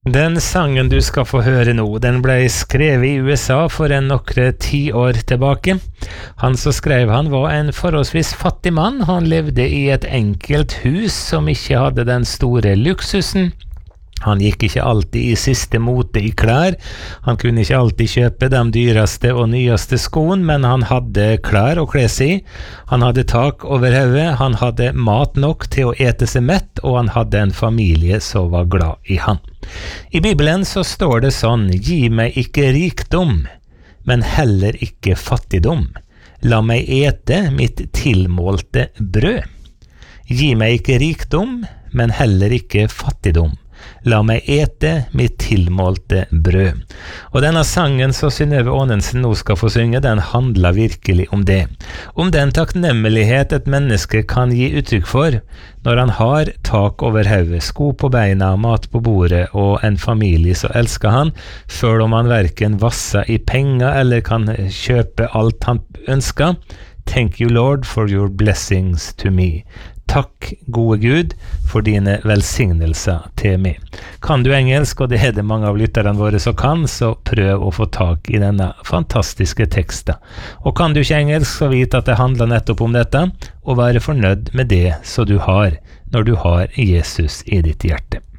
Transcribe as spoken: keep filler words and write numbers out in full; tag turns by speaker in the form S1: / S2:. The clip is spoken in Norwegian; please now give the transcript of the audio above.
S1: Den sangen du skal få høre nå, den ble skrevet i U S A for en nokre ti år tilbake. Han som skrev han var en forholdsvis fattig mann. Han levde i et enkelt hus som ikke hadde den store luksusen. Han gikk ikke alltid i siste mote i klær. Han kunne ikke alltid kjøpe de dyreste og nyeste skoen, men han hadde klær å kle seg i. Han hadde tak over hodet, han hadde mat nok til å ete seg mett, og han hadde en familie som var glad i han. I Bibelen så står det sånn: «Gi meg ikke rikdom, men heller ikke fattigdom. La meg ete mitt tilmålte brød. Gi meg ikke rikdom, men heller ikke fattigdom. La meg ete mitt tilmålte brød.» Og denne sangen som Synnøve Aanensen nå skal få synge, den handler virkelig om det. Om den takknemlighet et menneske kan gi uttrykk for når han har tak over hodet, sko på beina, mat på bordet og en familie som elsker han, selv om han hverken vasser i penger eller kan kjøpe alt han ønsker. Thank you, Lord, for your blessings to me. Takk, gode Gud, for dine velsignelser til meg. Kan du engelsk, og det er det mange av lytterne våre som kan, så prøv å få tak i denne fantastiske teksten. Og kan du ikke engelsk, så vit at det handler nettopp om dette, og være fornøyd med det som du har, når du har Jesus i ditt hjerte.